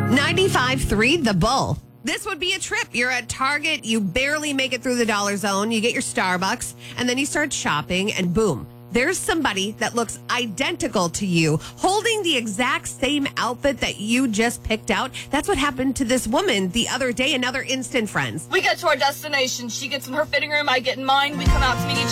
95.3 The Bull. This would be a trip. You're at Target. You barely make it through the dollar zone. You get your Starbucks, and then you start shopping, and boom. There's somebody that looks identical to you holding the exact same outfit that you just picked out. That's what happened to this woman the other day, another instant friends. We get to our destination. She gets in her fitting room. I get in mine. We come out to meet each